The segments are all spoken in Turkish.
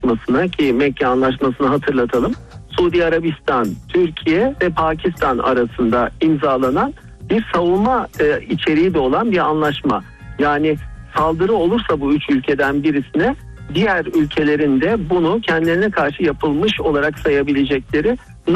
Anlaşması'na, ki Mekke Anlaşması'nı hatırlatalım, Suudi Arabistan, Türkiye ve Pakistan arasında imzalanan bir savunma içeriği de olan bir anlaşma. Yani saldırı olursa bu üç ülkeden birisine, diğer ülkelerin de bunu kendilerine karşı yapılmış olarak sayabilecekleri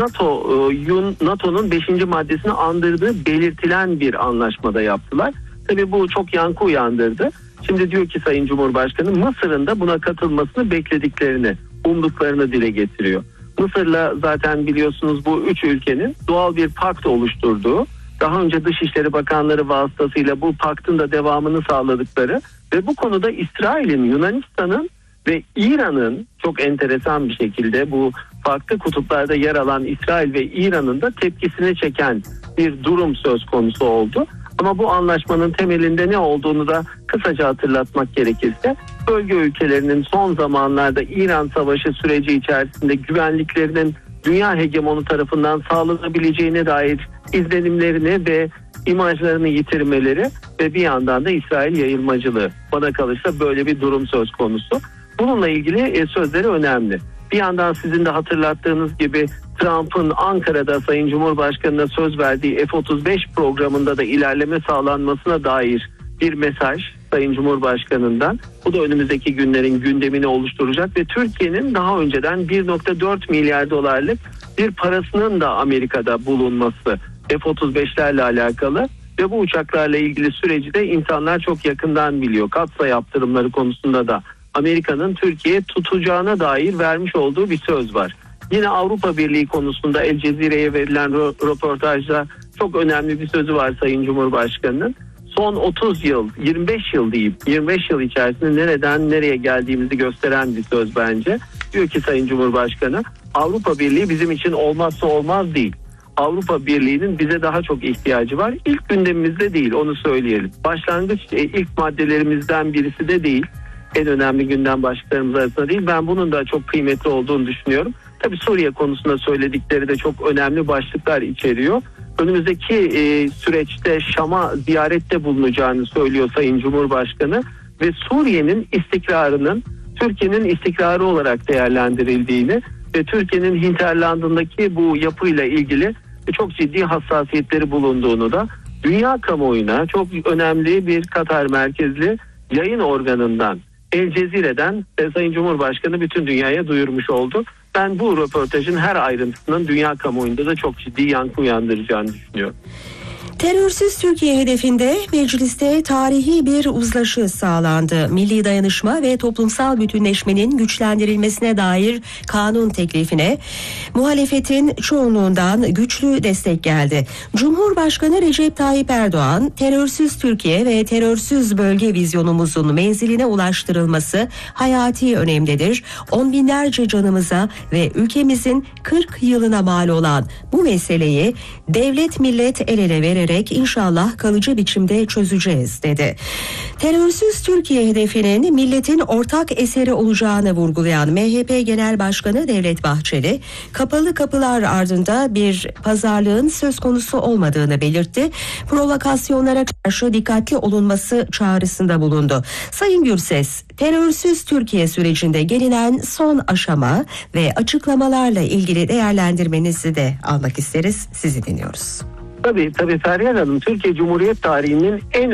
NATO'nun 5. maddesini andırdığı belirtilen bir anlaşmada yaptılar. Tabii bu çok yankı uyandırdı. Şimdi diyor ki Sayın Cumhurbaşkanı, Mısır'ın da buna katılmasını beklediklerini, umduklarını dile getiriyor. Mısır'la zaten biliyorsunuz bu üç ülkenin doğal bir pakt oluşturduğu, daha önce Dışişleri Bakanları vasıtasıyla bu paktın da devamını sağladıkları ve bu konuda İsrail'in, Yunanistan'ın ve İran'ın çok enteresan bir şekilde bu farklı kutuplarda yer alan İsrail ve İran'ın da tepkisini çeken bir durum söz konusu oldu. Ama bu anlaşmanın temelinde ne olduğunu da kısaca hatırlatmak gerekirse, bölge ülkelerinin son zamanlarda İran savaşı süreci içerisinde güvenliklerinin dünya hegemonu tarafından sağlanabileceğine dair izlenimlerini ve imajlarını yitirmeleri ve bir yandan da İsrail yayılmacılığı. Bana kalırsa böyle bir durum söz konusu. Bununla ilgili sözleri önemli. Bir yandan sizin de hatırlattığınız gibi Trump'ın Ankara'da Sayın Cumhurbaşkanı'na söz verdiği F-35 programında da ilerleme sağlanmasına dair bir mesaj Sayın Cumhurbaşkanı'ndan. Bu da önümüzdeki günlerin gündemini oluşturacak ve Türkiye'nin daha önceden 1.4 milyar dolarlık bir parasının da Amerika'da bulunması F-35'lerle alakalı ve bu uçaklarla ilgili süreci de insanlar çok yakından biliyor. Katsa yaptırımları konusunda da Amerika'nın Türkiye'ye tutacağına dair vermiş olduğu bir söz var. Yine Avrupa Birliği konusunda El Cezire'ye verilen röportajda çok önemli bir sözü var Sayın Cumhurbaşkanı'nın. Son 30 yıl, 25 yıl diyeyim, 25 yıl içerisinde nereden nereye geldiğimizi gösteren bir söz bence. Diyor ki Sayın Cumhurbaşkanı, Avrupa Birliği bizim için olmazsa olmaz değil. Avrupa Birliği'nin bize daha çok ihtiyacı var. İlk gündemimizde değil, onu söyleyelim. Başlangıç ilk maddelerimizden birisi de değil. En önemli gündem başlıklarımız arasında değil. Ben bunun da çok kıymetli olduğunu düşünüyorum. Tabii Suriye konusunda söyledikleri de çok önemli başlıklar içeriyor. Önümüzdeki süreçte Şam'a ziyarette bulunacağını söylüyor Sayın Cumhurbaşkanı ve Suriye'nin istikrarının Türkiye'nin istikrarı olarak değerlendirildiğini ve Türkiye'nin hinterlandındaki bu yapıyla ilgili çok ciddi hassasiyetleri bulunduğunu da dünya kamuoyuna çok önemli bir Katar merkezli yayın organından, El Cezire'den Sayın Cumhurbaşkanı bütün dünyaya duyurmuş oldu. Ben bu röportajın her ayrıntısının dünya kamuoyunda da çok ciddi yankı uyandıracağını düşünüyorum. Terörsüz Türkiye hedefinde mecliste tarihi bir uzlaşı sağlandı. Milli dayanışma ve toplumsal bütünleşmenin güçlendirilmesine dair kanun teklifine muhalefetin çoğunluğundan güçlü destek geldi. Cumhurbaşkanı Recep Tayyip Erdoğan, terörsüz Türkiye ve terörsüz bölge vizyonumuzun menziline ulaştırılması hayati önemdedir. On binlerce canımıza ve ülkemizin 40 yılına mal olan bu meseleyi devlet millet el ele vererek inşallah kalıcı biçimde çözeceğiz dedi. Terörsüz Türkiye hedefinin milletin ortak eseri olacağını vurgulayan MHP Genel Başkanı Devlet Bahçeli, kapalı kapılar ardında bir pazarlığın söz konusu olmadığını belirtti. Provokasyonlara karşı dikkatli olunması çağrısında bulundu. Sayın Gürses, terörsüz Türkiye sürecinde gelinen son aşama ve açıklamalarla ilgili değerlendirmenizi de almak isteriz. Sizi dinliyoruz. Tabii Feryal Hanım, Türkiye Cumhuriyet tarihinin en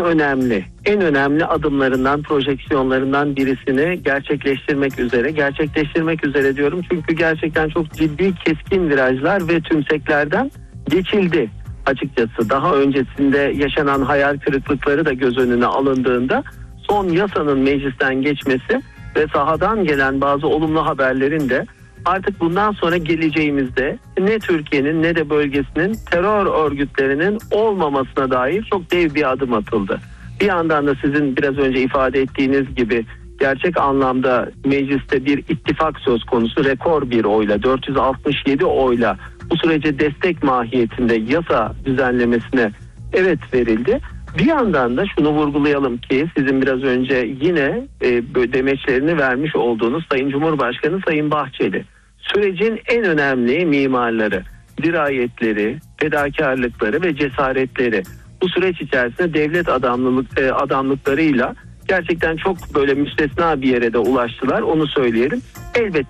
önemli adımlarından, projeksiyonlarından birisini gerçekleştirmek üzere diyorum. Çünkü gerçekten çok ciddi keskin virajlar ve tümseklerden geçildi açıkçası. Daha öncesinde yaşanan hayal kırıklıkları da göz önüne alındığında son yasanın meclisten geçmesi ve sahadan gelen bazı olumlu haberlerin de artık bundan sonra geleceğimizde ne Türkiye'nin ne de bölgesinin terör örgütlerinin olmamasına dair çok dev bir adım atıldı. Bir yandan da sizin biraz önce ifade ettiğiniz gibi gerçek anlamda mecliste bir ittifak söz konusu, rekor bir oyla, 467 oyla bu sürece destek mahiyetinde yasa düzenlemesine evet verildi. Bir yandan da şunu vurgulayalım ki sizin biraz önce yine demeçlerini vermiş olduğunuz Sayın Cumhurbaşkanı Sayın Bahçeli, sürecin en önemli mimarları, dirayetleri, fedakarlıkları ve cesaretleri, bu süreç içerisinde devlet adamlıklarıyla gerçekten çok böyle müstesna bir yere de ulaştılar, onu söyleyelim. Elbette